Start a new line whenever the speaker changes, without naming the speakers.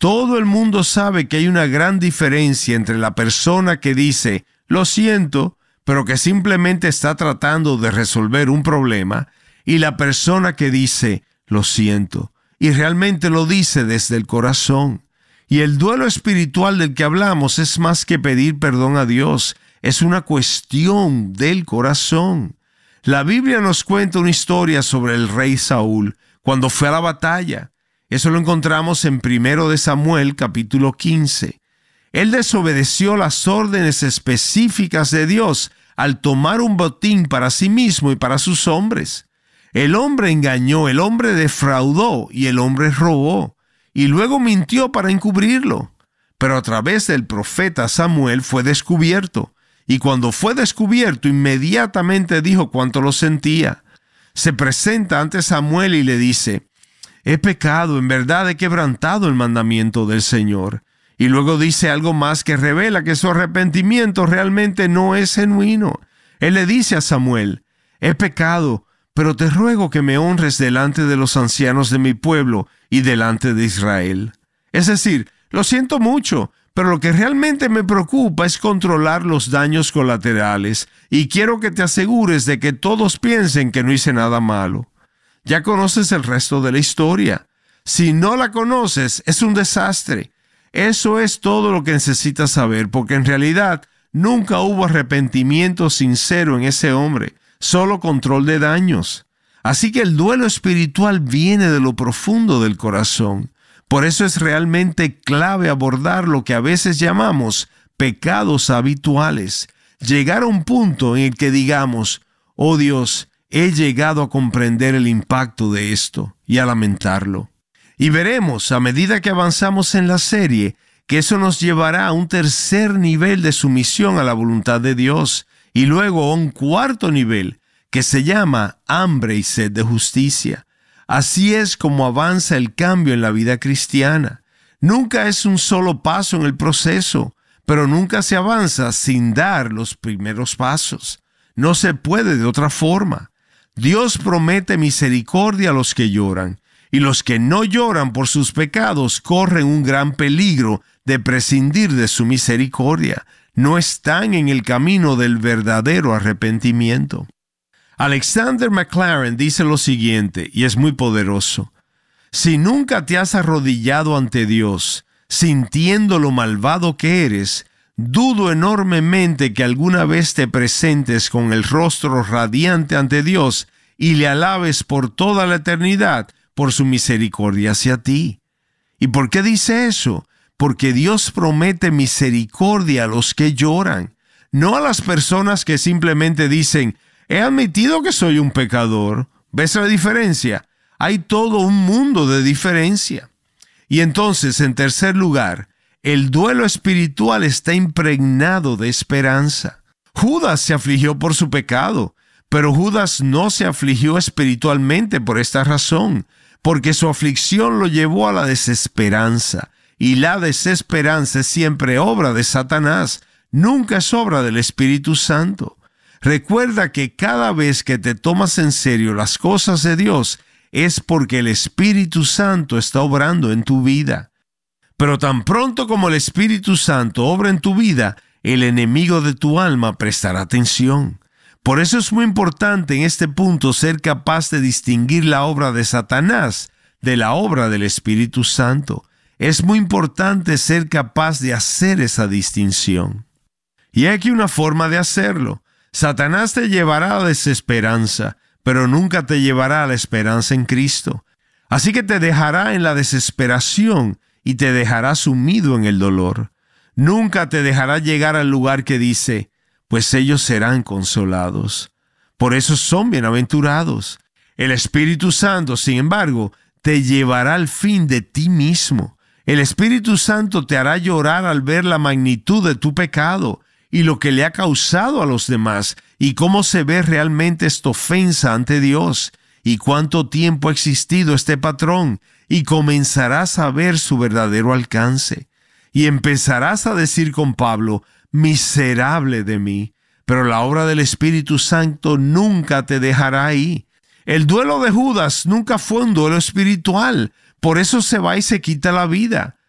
Todo el mundo sabe que hay una gran diferencia entre la persona que dice, lo siento, pero que simplemente está tratando de resolver un problema, y la persona que dice, lo siento, y realmente lo dice desde el corazón. Y el duelo espiritual del que hablamos es más que pedir perdón a Dios, es una cuestión del corazón. La Biblia nos cuenta una historia sobre el rey Saúl cuando fue a la batalla. Eso lo encontramos en 1 Samuel, capítulo 15. Él desobedeció las órdenes específicas de Dios al tomar un botín para sí mismo y para sus hombres. El hombre engañó, el hombre defraudó y el hombre robó, y luego mintió para encubrirlo. Pero a través del profeta Samuel fue descubierto, y cuando fue descubierto, inmediatamente dijo cuánto lo sentía. Se presenta ante Samuel y le dice, he pecado, en verdad he quebrantado el mandamiento del Señor. Y luego dice algo más que revela que su arrepentimiento realmente no es genuino. Él le dice a Samuel, he pecado, pero te ruego que me honres delante de los ancianos de mi pueblo y delante de Israel. Es decir, lo siento mucho, pero lo que realmente me preocupa es controlar los daños colaterales y quiero que te asegures de que todos piensen que no hice nada malo. Ya conoces el resto de la historia. Si no la conoces, es un desastre. Eso es todo lo que necesitas saber, porque en realidad nunca hubo arrepentimiento sincero en ese hombre, solo control de daños. Así que el duelo espiritual viene de lo profundo del corazón. Por eso es realmente clave abordar lo que a veces llamamos pecados habituales. Llegar a un punto en el que digamos, oh Dios, he llegado a comprender el impacto de esto y a lamentarlo. Y veremos, a medida que avanzamos en la serie, que eso nos llevará a un tercer nivel de sumisión a la voluntad de Dios y luego a un cuarto nivel que se llama hambre y sed de justicia. Así es como avanza el cambio en la vida cristiana. Nunca es un solo paso en el proceso, pero nunca se avanza sin dar los primeros pasos. No se puede de otra forma. Dios promete misericordia a los que lloran, y los que no lloran por sus pecados corren un gran peligro de prescindir de su misericordia. No están en el camino del verdadero arrepentimiento. Alexander McLaren dice lo siguiente, y es muy poderoso. Si nunca te has arrodillado ante Dios, sintiendo lo malvado que eres, dudo enormemente que alguna vez te presentes con el rostro radiante ante Dios y le alabes por toda la eternidad por su misericordia hacia ti. ¿Y por qué dice eso? Porque Dios promete misericordia a los que lloran, no a las personas que simplemente dicen, he admitido que soy un pecador. ¿Ves la diferencia? Hay todo un mundo de diferencia. Y entonces, en tercer lugar, el duelo espiritual está impregnado de esperanza. Judas se afligió por su pecado, pero Judas no se afligió espiritualmente por esta razón, porque su aflicción lo llevó a la desesperanza, y la desesperanza es siempre obra de Satanás, nunca es obra del Espíritu Santo. Recuerda que cada vez que te tomas en serio las cosas de Dios, es porque el Espíritu Santo está obrando en tu vida. Pero tan pronto como el Espíritu Santo obra en tu vida, el enemigo de tu alma prestará atención. Por eso es muy importante en este punto ser capaz de distinguir la obra de Satanás de la obra del Espíritu Santo. Es muy importante ser capaz de hacer esa distinción. Y hay aquí una forma de hacerlo. Satanás te llevará a la desesperanza, pero nunca te llevará a la esperanza en Cristo. Así que te dejará en la desesperación y te dejará sumido en el dolor. Nunca te dejará llegar al lugar que dice, pues ellos serán consolados. Por eso son bienaventurados. El Espíritu Santo, sin embargo, te llevará al fin de ti mismo. El Espíritu Santo te hará llorar al ver la magnitud de tu pecado y lo que le ha causado a los demás, y cómo se ve realmente esta ofensa ante Dios, y cuánto tiempo ha existido este patrón, y comenzarás a ver su verdadero alcance. Y empezarás a decir con Pablo, miserable de mí, pero la obra del Espíritu Santo nunca te dejará ahí. El duelo de Judas nunca fue un duelo espiritual, por eso se va y se quita la vida.